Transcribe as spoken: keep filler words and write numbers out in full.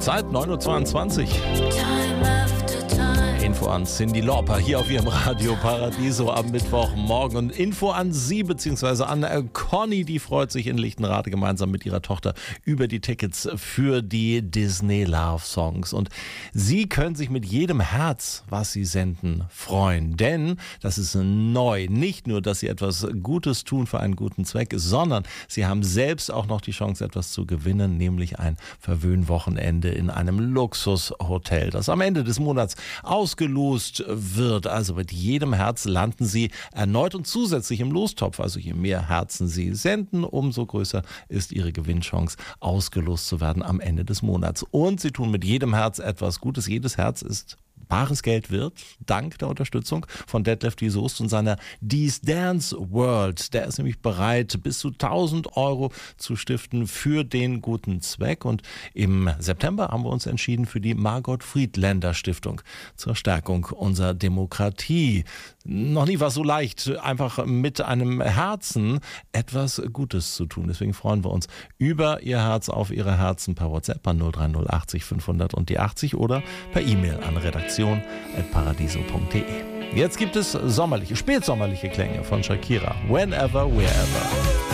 Zeit neun Uhr zweiundzwanzig. Info an Cyndi Lauper hier auf ihrem Radio Paradiso am Mittwochmorgen. Und Info an Sie bzw. an Conny, die freut sich in Lichtenrade gemeinsam mit ihrer Tochter über die Tickets für die Disney Love Songs. Und Sie können sich mit jedem Herz, was Sie senden, freuen. Denn das ist neu. Nicht nur, dass Sie etwas Gutes tun für einen guten Zweck, sondern Sie haben selbst auch noch die Chance, etwas zu gewinnen, nämlich ein Verwöhnwochenende in einem Luxushotel, das am Ende des Monats ausgelost wird. Also mit jedem Herz landen Sie erneut und zusätzlich im Lostopf. Also je mehr Herzen Sie senden, umso größer ist Ihre Gewinnchance, ausgelost zu werden am Ende des Monats. Und Sie tun mit jedem Herz etwas Gutes. Jedes Herz ist bares Geld wert, dank der Unterstützung von Detlef die Soest und seiner These Dance World. Der ist nämlich bereit, bis zu tausend Euro zu stiften für den guten Zweck. Und im September haben wir uns entschieden für die Margot Friedländer Stiftung zur Stärkung unserer Demokratie. Noch nie war es so leicht, einfach mit einem Herzen etwas Gutes zu tun. Deswegen freuen wir uns über Ihr Herz auf Ihre Herzen per WhatsApp an null drei null achtzig fünfhundert und die achtzig oder per E-Mail an redaktion at paradiso punkt de. Jetzt gibt es sommerliche, spätsommerliche Klänge von Shakira. Whenever, wherever.